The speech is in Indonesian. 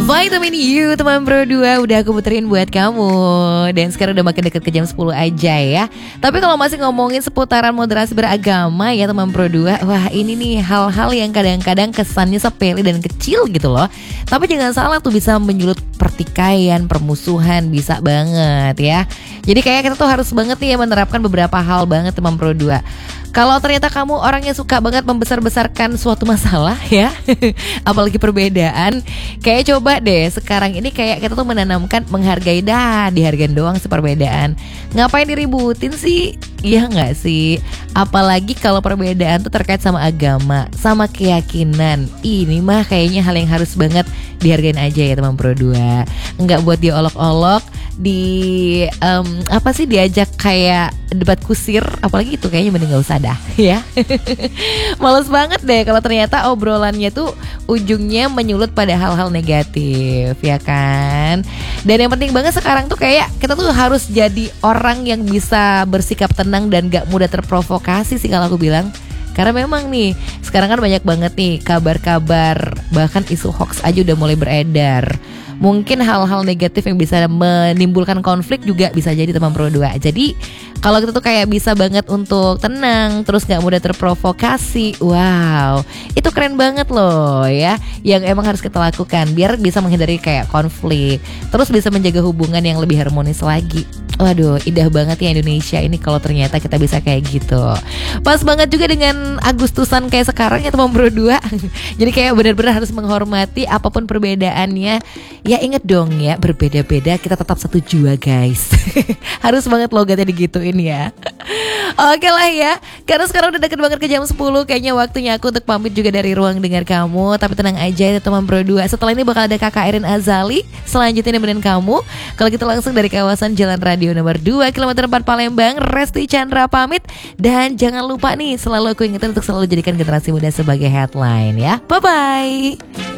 Vitamin You teman Pro 2 udah aku puterin buat kamu. Dan sekarang udah makin deket ke jam 10 aja ya. Tapi kalau masih ngomongin seputaran moderasi beragama ya teman Pro 2, wah ini nih hal-hal yang kadang-kadang kesannya sepele dan kecil gitu loh. Tapi jangan salah tuh bisa menyulut pertikaian, permusuhan, bisa banget ya. Jadi kayak kita tuh harus banget nih ya menerapkan beberapa hal banget teman Pro 2. Kalau ternyata kamu orang yang suka banget membesar-besarkan suatu masalah ya, apalagi perbedaan, kayak coba deh sekarang ini kayak kita tuh menanamkan menghargai, dihargain doang seperbedaan. Ngapain diributin sih? Iya gak sih? Apalagi kalau perbedaan tuh terkait sama agama, sama keyakinan. Ini mah kayaknya hal yang harus banget dihargain aja ya teman Pro 2. Enggak buat diolok-olok, diajak kayak debat kusir, apalagi itu kayaknya mending gak usah dah ya. Males banget deh kalau ternyata obrolannya tuh ujungnya menyulut pada hal-hal negatif ya kan. Dan yang penting banget sekarang tuh kayak kita tuh harus jadi orang yang bisa bersikap tenang dan gak mudah terprovokasi sih kalau aku bilang. Karena memang nih sekarang kan banyak banget nih kabar-kabar, bahkan isu hoax aja udah mulai beredar. Mungkin hal-hal negatif yang bisa menimbulkan konflik juga bisa jadi teman Pro 2. Jadi kalau kita tuh kayak bisa banget untuk tenang, terus gak mudah terprovokasi, wow, itu keren banget loh ya. Yang emang harus kita lakukan biar bisa menghindari kayak konflik, terus bisa menjaga hubungan yang lebih harmonis lagi. Waduh, indah banget ya Indonesia ini kalau ternyata kita bisa kayak gitu. Pas banget juga dengan Agustusan kayak sekarang ya teman Pro 2. Jadi kayak benar-benar harus menghormati apapun perbedaannya. Ya inget dong ya, berbeda-beda kita tetap satu jua guys. Harus banget logatnya digituin ya. Oke lah ya, karena sekarang udah deket banget ke jam 10, kayaknya waktunya aku untuk pamit juga dari ruang dengar kamu. Tapi tenang aja ya teman Pro 2, setelah ini bakal ada Kakak Erin Azali selanjutnya nemenin kamu. Kalau kita langsung dari kawasan Jalan Radio nomor 2 kilometer 4 Palembang, Resti Chandra pamit. Dan jangan lupa nih, selalu aku ingetin untuk selalu jadikan generasi muda sebagai headline ya. Bye-bye.